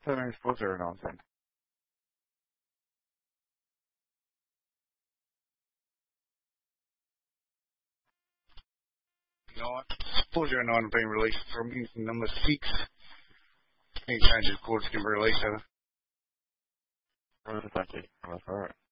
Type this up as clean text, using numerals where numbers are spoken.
Something's 409 then. No, 409 have been released from instant number 6. Any changes courts can be released over. Thank you. Alright.